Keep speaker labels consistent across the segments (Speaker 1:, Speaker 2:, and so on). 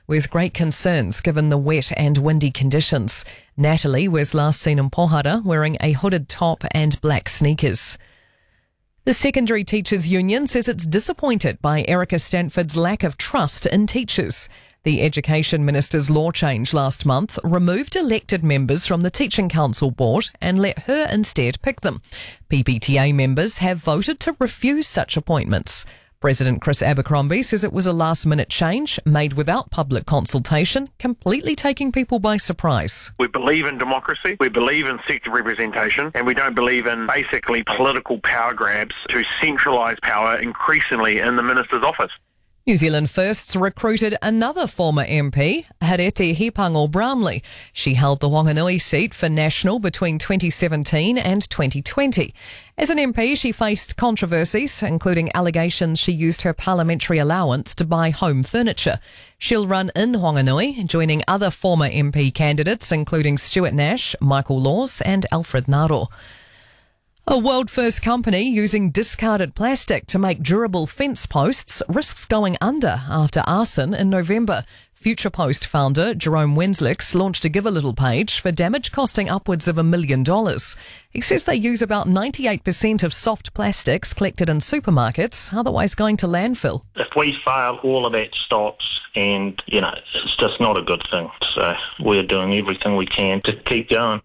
Speaker 1: with great concerns given the wet and windy conditions. Natalie was last seen in Pohara wearing a hooded top and black sneakers. The Secondary Teachers Union says it's disappointed by Erica Stanford's lack of trust in teachers. The Education Minister's law change last month removed elected members from the Teaching Council board and let her instead pick them. PPTA members have voted to refuse such appointments. President Chris Abercrombie says it was a last-minute change made without public consultation, completely taking people by surprise.
Speaker 2: We believe in democracy, we believe in sector representation, and we don't believe in basically political power grabs to centralise power increasingly in the minister's office.
Speaker 1: New Zealand Firsts recruited another former MP, Harete Hipango Brownlee. She held the Whanganui seat for National between 2017 and 2020. As an MP, she faced controversies, including allegations she used her parliamentary allowance to buy home furniture. She'll run in Whanganui, joining other former MP candidates, including Stuart Nash, Michael Laws and Alfred Naro. A world-first company using discarded plastic to make durable fence posts risks going under after arson in November. Future Post founder Jerome Wenslicks launched a Give a Little page for damage costing upwards of $1 million. He says they use about 98% of soft plastics collected in supermarkets, otherwise going to landfill.
Speaker 3: If we fail, all of that stops and, it's just not a good thing. So we're doing everything we can to keep going.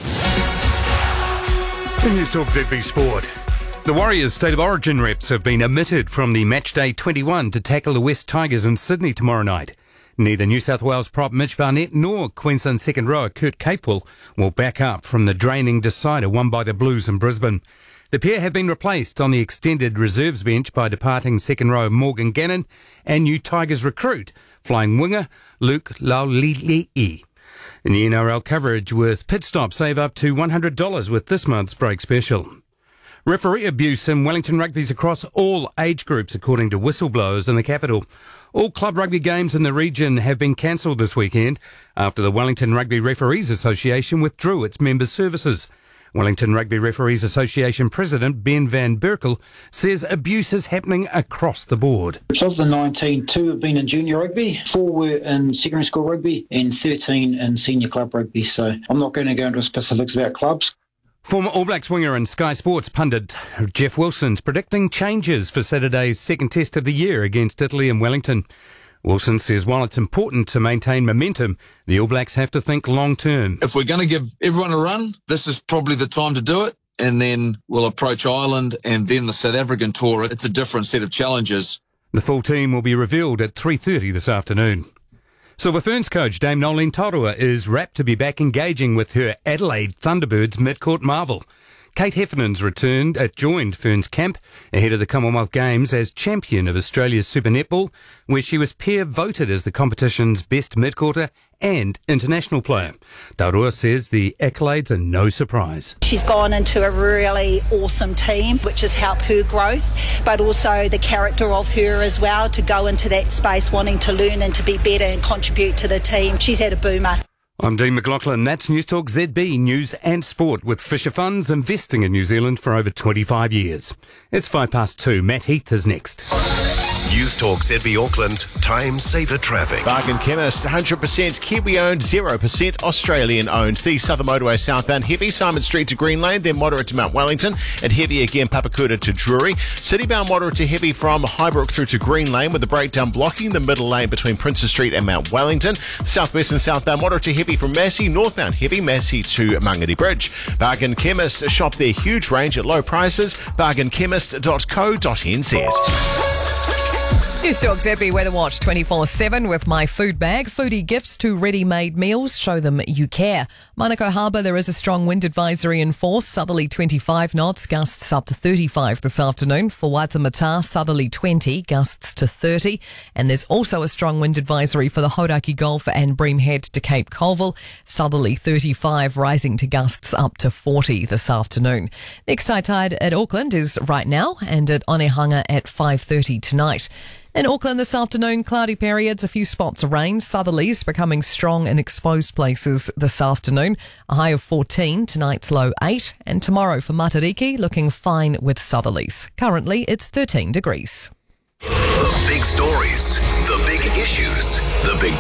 Speaker 4: News Talk ZB Sport. The Warriors' State of Origin reps have been omitted from the Matchday 21 to tackle the West Tigers in Sydney tomorrow night. Neither New South Wales prop Mitch Barnett nor Queensland second rower Kurt Capewell will back up from the draining decider won by the Blues in Brisbane. The pair have been replaced on the extended reserves bench by departing second rower Morgan Gannon and new Tigers recruit, flying winger Luke Laulilii. In the NRL coverage with Pit Stop, save up to $100 with this month's break special. Referee abuse in Wellington rugby's across all age groups, according to whistleblowers in the capital. All club rugby games in the region have been cancelled this weekend after the Wellington Rugby Referees Association withdrew its members' services. Wellington Rugby Referees Association President Ben Van Berkel says abuse is happening across the board.
Speaker 5: Of the 19, 2 have been in junior rugby, 4 were in secondary school rugby and 13 in senior club rugby. So I'm not going to go into specifics about clubs.
Speaker 4: Former All Blacks winger and Sky Sports pundit Jeff Wilson's predicting changes for Saturday's second test of the year against Italy in Wellington. Wilson says while it's important to maintain momentum, the All Blacks have to think long-term.
Speaker 6: If we're going to give everyone a run, this is probably the time to do it, and then we'll approach Ireland and then the South African tour. It's a different set of challenges.
Speaker 4: The full team will be revealed at 3:30 this afternoon. Silver Ferns coach Dame Nolene Taurua is rapt to be back engaging with her Adelaide Thunderbirds mid-court marvel. Kate Heffernan's joined Ferns camp ahead of the Commonwealth Games as champion of Australia's Super Netball, where she was peer-voted as the competition's best mid-courter and international player. Taurua says the accolades are no surprise.
Speaker 7: She's gone into a really awesome team, which has helped her growth, but also the character of her as well, to go into that space wanting to learn and to be better and contribute to the team. She's had a boomer.
Speaker 4: I'm Dean McLaughlin. That's News Talk ZB News and Sport with Fisher Funds investing in New Zealand for over 25 years. It's 2:05. Matt Heath is next.
Speaker 8: News Talk ZB Auckland, time saver traffic.
Speaker 9: Bargain Chemist, 100% Kiwi owned, 0% Australian owned. The Southern Motorway southbound heavy, Simon Street to Green Lane, then moderate to Mount Wellington, and heavy again Papakuta to Drury. Citybound moderate to heavy from Highbrook through to Green Lane, with the breakdown blocking the middle lane between Princes Street and Mount Wellington. Southwest and southbound moderate to heavy from Massey, northbound heavy Massey to Mangere Bridge. Bargain Chemist, shop their huge range at low prices. bargainchemist.co.nz.
Speaker 1: News Talk ZB Weather Watch 24/7 with My Food Bag. Foodie gifts to ready-made meals. Show them you care. Manukau Harbour, there is a strong wind advisory in force. Southerly 25 knots, gusts up to 35 this afternoon. For Waitemata, southerly 20, gusts to 30. And there's also a strong wind advisory for the Hauraki Gulf and Bream Head to Cape Colville. Southerly 35, rising to gusts up to 40 this afternoon. Next high tide at Auckland is right now, and at Onehunga at 5:30 tonight. In Auckland this afternoon, cloudy periods, a few spots of rain. Southerlies becoming strong in exposed places this afternoon. A high of 14, tonight's low 8. And tomorrow for Matariki, looking fine with southerlies. Currently, it's 13 degrees.
Speaker 8: The big stories, the big issues, the big